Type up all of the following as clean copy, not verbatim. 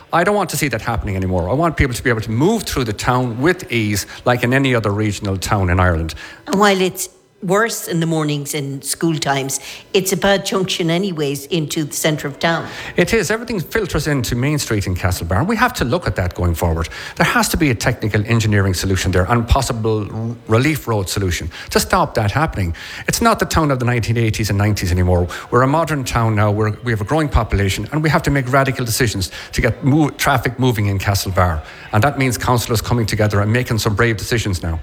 I don't want to see that happening anymore. I want people to be able to move through the town with ease, like in any other regional town in Ireland. And while it's worse in the mornings in school times, it's a bad junction anyways into the centre of town. It is. Everything filters into Main Street in Castlebar. We have to look at that going forward. There has to be a technical engineering solution there and possible relief road solution to stop that happening. It's not the town of the 1980s and 90s anymore. We're a modern town now. We have a growing population and we have to make radical decisions to get traffic moving in Castlebar. And that means councillors coming together and making some brave decisions now.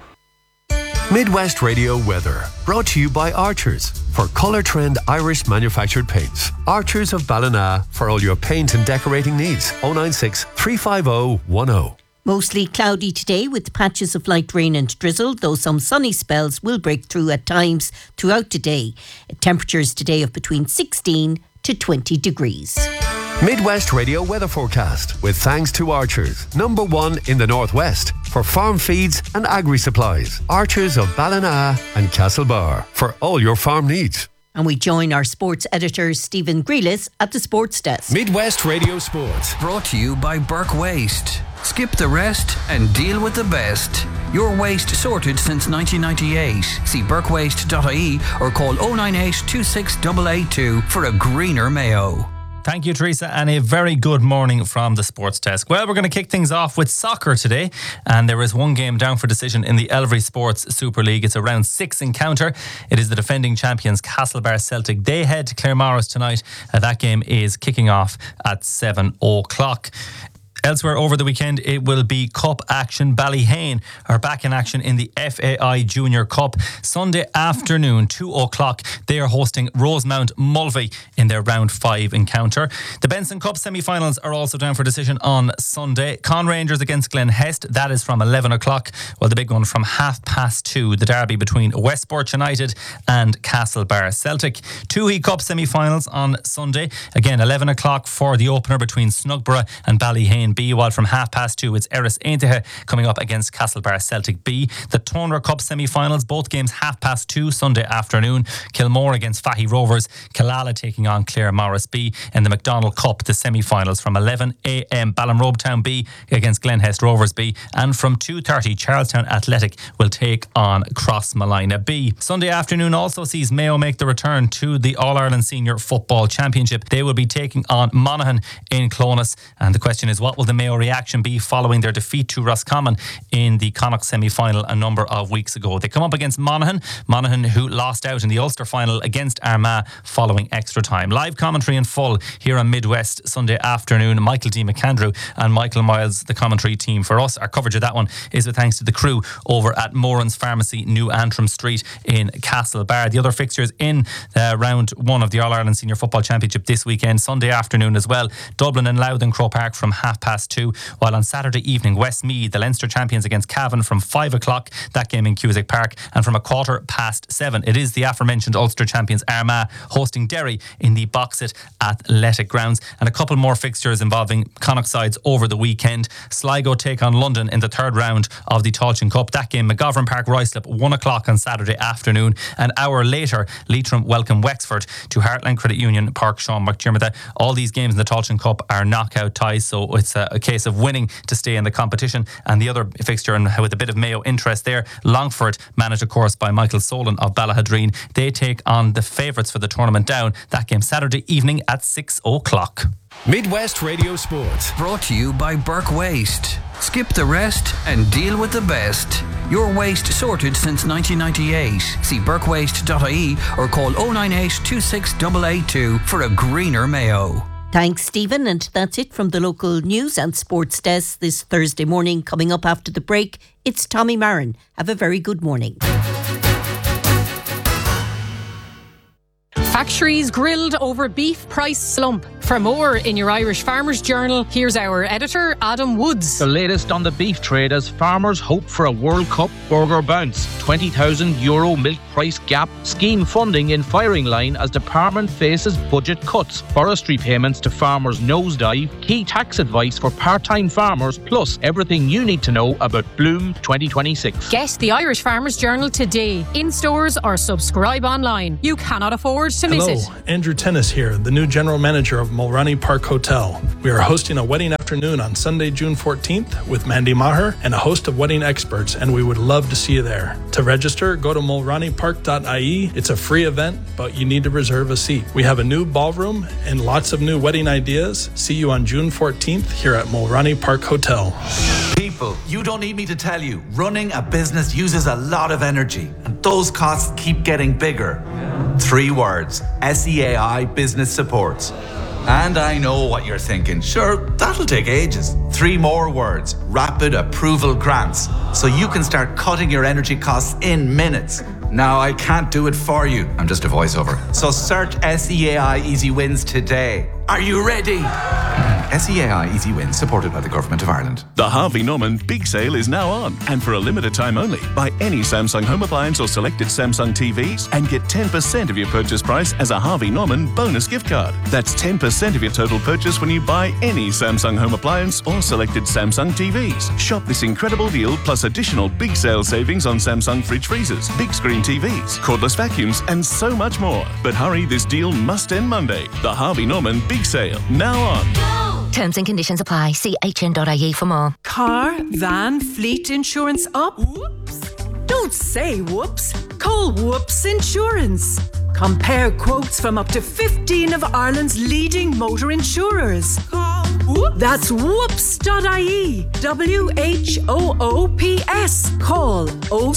Midwest Radio Weather, brought to you by Archers for Colour Trend Irish manufactured paints. Archers of Ballina for all your paint and decorating needs. 096 350 10. Mostly cloudy today with patches of light rain and drizzle, though some sunny spells will break through at times throughout today. Temperatures today of between 16 to 20 degrees. Midwest Radio Weather Forecast with thanks to Archers, #1 in the Northwest for farm feeds and agri-supplies. Archers of Ballina and Castlebar for all your farm needs. And we join our sports editor Stephen Grealis at the Sports Desk. Midwest Radio Sports. Brought to you by Burke Waste. Skip the rest and deal with the best. Your waste sorted since 1998. See burkewaste.ie or call 098 26882 for a greener Mayo. Thank you, Teresa, and a very good morning from the Sports Desk. Well, we're going to kick things off with soccer today, and there is one game down for decision in the Elvery Sports Super League. It's a round 6 encounter. It is the defending champions Castlebar Celtic. They head to Claremorris tonight. That game is kicking off at 7 o'clock. Elsewhere over the weekend, it will be Cup action. Ballyhane are back in action in the FAI Junior Cup. Sunday afternoon, 2 o'clock, they are hosting Rosemount Mulvey in their round 5 encounter. The Benson Cup semi-finals are also down for decision on Sunday. Con Rangers against Glen Hest, that is from 11 o'clock. Well, the big one from 2:30, the derby between Westport United and Castlebar Celtic. Toohey Cup semi-finals on Sunday. Again, 11 o'clock for the opener between Snugborough and Ballyhane B, while from 2:30 it's Erris Aintahe coming up against Castlebar Celtic B. The Tonra Cup semi-finals, both games 2:30 Sunday afternoon. Kilmore against Fahy Rovers, Killala taking on Claremorris B, and the McDonald Cup, the semi-finals from 11 a.m. Ballinrobe Town B against Glenhest Rovers B, and from 2:30 Charlestown Athletic will take on Crossmolina B. Sunday afternoon also sees Mayo make the return to the All-Ireland Senior Football Championship. They will be taking on Monaghan in Clones, and the question is, what will the Mayo reaction be following their defeat to Roscommon in the Connacht semi-final a number of weeks ago? They come up against Monaghan who lost out in the Ulster final against Armagh following extra time. Live commentary in full here on Midwest Sunday afternoon. Michael D. McAndrew and Michael Miles, the commentary team for us. Our coverage of that one is with thanks to the crew over at Moran's Pharmacy, New Antrim Street in Castlebar. The other fixtures in round 1 of the All-Ireland Senior Football Championship this weekend, Sunday afternoon as well. Dublin and Louth and Croke Park from 2:30, while on Saturday evening, Westmeath, the Leinster champions against Cavan from 5 o'clock, that game in Cusack Park, and from 7:15, it is the aforementioned Ulster champions Armagh hosting Derry in the Boxit Athletic Grounds. And a couple more fixtures involving Connacht sides over the weekend. Sligo take on London in the 3rd round of the Tailteann Cup. That game, McGovern Park Ruislip, 1 o'clock on Saturday afternoon. An hour later, Leitrim welcome Wexford to Heartland Credit Union Park Sean McDermott. All these games in the Tailteann Cup are knockout ties, so it's a case of winning to stay in the competition. And the other fixture, and with a bit of Mayo interest there, Longford, managed of course by Michael Solan of Ballahadreen, they take on the favourites for the tournament Down. That game Saturday evening at 6 o'clock. Midwest Radio Sports. Brought to you by Burke Waste. Skip the rest and deal with the best. Your waste sorted since 1998. See burkewaste.ie or call 098 26882 for a greener Mayo. Thanks, Stephen. And that's it from the local news and sports desk this Thursday morning. Coming up after the break, it's Tommy Marin. Have a very good morning. Factories grilled over beef price slump. For more in your Irish Farmers Journal, here's our editor, Adam Woods. The latest on the beef trade as farmers hope for a World Cup burger bounce. €20,000 milk price gap. Scheme funding in firing line as department faces budget cuts. Forestry payments to farmers nosedive. Key tax advice for part-time farmers. Plus everything you need to know about Bloom 2026. Get the Irish Farmers Journal today. In stores or subscribe online. You cannot afford to to miss it. Hello, Andrew Tennis here, the new general manager of Mulroney Park Hotel. We are hosting a wedding afternoon on Sunday, June 14th with Mandy Maher and a host of wedding experts, and we would love to see you there. To register, go to mulroneypark.ie. It's a free event, but you need to reserve a seat. We have a new ballroom and lots of new wedding ideas. See you on June 14th here at Mulroney Park Hotel. People, you don't need me to tell you, running a business uses a lot of energy, and those costs keep getting bigger. 3 words, SEAI Business Supports. And I know what you're thinking, sure, that'll take ages. 3 more words, Rapid Approval Grants, so you can start cutting your energy costs in minutes. Now, I can't do it for you, I'm just a voiceover. So search SEAI Easy Wins today. Are you ready? SEAI Easy Wins, supported by the Government of Ireland. The Harvey Norman Big Sale is now on, and for a limited time only. Buy any Samsung home appliance or selected Samsung TVs and get 10% of your purchase price as a Harvey Norman bonus gift card. That's 10% of your total purchase when you buy any Samsung home appliance or selected Samsung TVs. Shop this incredible deal plus additional big sale savings on Samsung fridge freezers, big screen TVs, cordless vacuums, and so much more. But hurry, this deal must end Monday. The Harvey Norman Big Sale, now on. Terms and conditions apply. See hn.ie for more. Car, van, fleet insurance up? Whoops. Don't say whoops. Call Whoops Insurance. Compare quotes from up to 15 of Ireland's leading motor insurers. Call Whoops. That's whoops.ie. WHOOPS. Call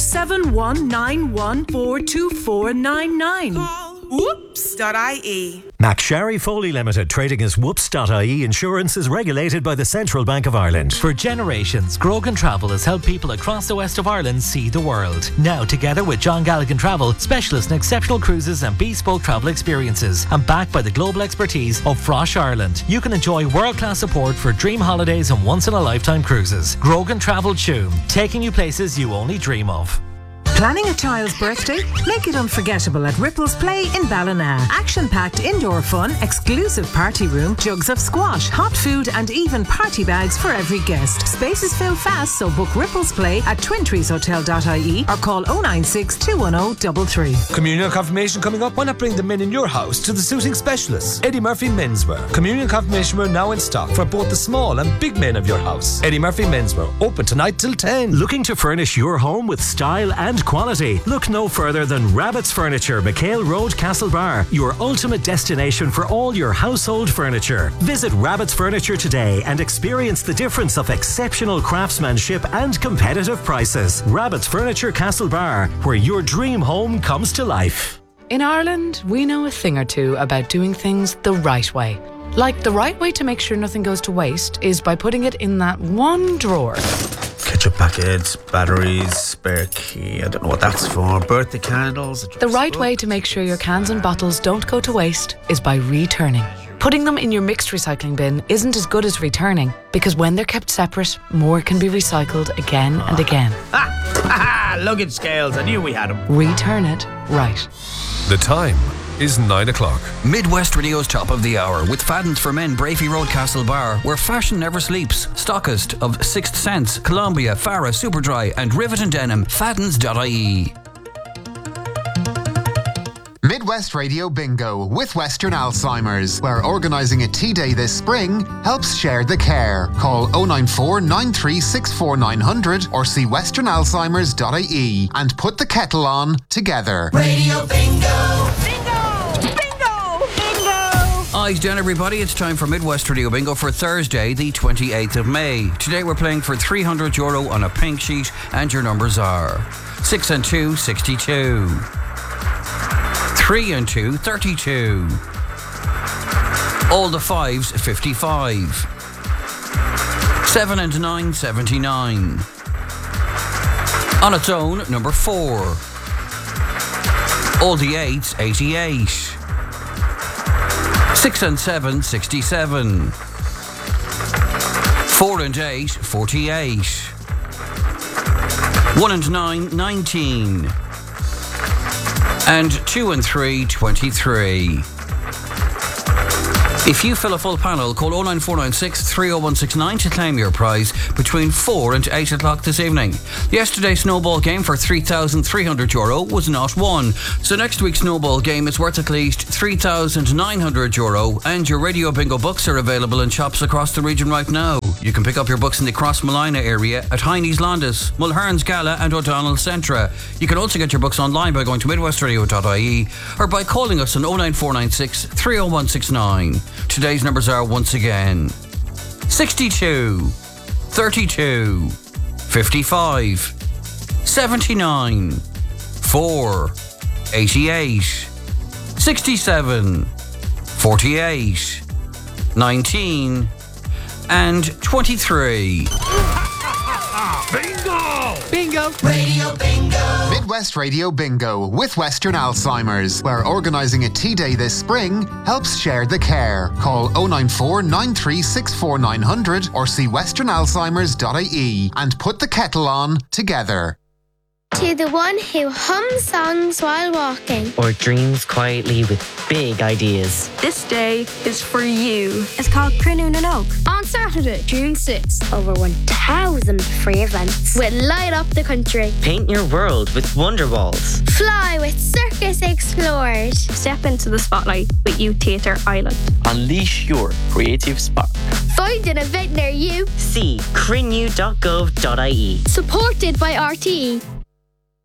07191424499. Call whoops.ie. McSharry Foley Limited, trading as Whoops.ie Insurance, is regulated by the Central Bank of Ireland. For generations, Grogan Travel has helped people across the west of Ireland see the world. Now, together with John Galligan Travel, specialists in exceptional cruises and bespoke travel experiences, and backed by the global expertise of Frosh Ireland, you can enjoy world-class support for dream holidays and once-in-a-lifetime cruises. Grogan Travel Tuam, taking you places you only dream of. Planning a child's birthday? Make it unforgettable at Ripples Play in Ballina. Action-packed indoor fun, exclusive party room, jugs of squash, hot food and even party bags for every guest. Spaces fill fast, so book Ripples Play at twintreeshotel.ie or call 096 210 33. Communion confirmation coming up. Why not bring the men in your house to the suiting specialists? Eddie Murphy Menswear. Communion confirmation wear now in stock for both the small and big men of your house. Eddie Murphy Menswear, open tonight till 10. Looking to furnish your home with style and quality? Look no further than Rabbit's Furniture, McHale Road, Castlebar, your ultimate destination for all your household furniture. Visit Rabbit's Furniture today and experience the difference of exceptional craftsmanship and competitive prices. Rabbit's Furniture, Castlebar, where your dream home comes to life. In Ireland, we know a thing or two about doing things the right way. Like the right way to make sure nothing goes to waste is by putting it in that one drawer. Ketchup packets, batteries, spare key, I don't know what that's for, birthday candles. The right way to make sure your cans and bottles don't go to waste is by returning. Putting them in your mixed recycling bin isn't as good as returning, because when they're kept separate, more can be recycled again and again. Luggage scales, I knew we had them. Return it right. The time is 9 o'clock. Midwest Radio's Top of the Hour with Fadden's for Men, Brafey Road, Castlebar, where fashion never sleeps. Stockist of Sixth Sense, Columbia, Farah, Superdry and Rivet and Denim. Faddens.ie. Midwest Radio Bingo with Western Alzheimer's, where organising a tea day this spring helps share the care. Call 094 9364 900 or see westernalzheimers.ie and put the kettle on together. Radio Bingo! Eyes down, everybody. It's time for Midwest Radio Bingo for Thursday, the 28th of May. Today we're playing for €300 on a pink sheet, and your numbers are 6 and 2, 62. 3 and 2, 32. All the 5s, 55. 7 and 9, 79. On its own, number 4. All the 8s, 88. 6 and 7, 67. 4 and 8, 48. 1 and 9, 19. And 2 and 3, 23. If you fill a full panel, call 09496 30169 to claim your prize between 4 and 8 o'clock this evening. Yesterday's snowball game for €3,300 was not won. So next week's snowball game is worth at least €3,900, and your Radio Bingo books are available in shops across the region right now. You can pick up your books in the Crossmolina area at Heine's Landis, Mulherns Gala and O'Donnell Centra. You can also get your books online by going to midwestradio.ie or by calling us on 09496 30169. Today's numbers are once again 62, 32, 55, 79, 4, 88, 67, 48, 19 and 23. Bingo! Bingo! Radio Bingo! Midwest Radio Bingo with Western Alzheimer's, where organising a tea day this spring helps share the care. Call 094 9364 900 or see westernalzheimers.ie and put the kettle on together. To the one who hums songs while walking. Or dreams quietly with big ideas. This day is for you. It's called Crunoon and Oak. On Saturday, June 6th. Over 1,000 free events. Will light up the country. Paint your world with Wonder Walls. Fly with Circus Explorers. Step into the spotlight with Youth Theatre Ireland. Unleash your creative spark. Find an event near you. See crinnew.gov.ie. Supported by RTE.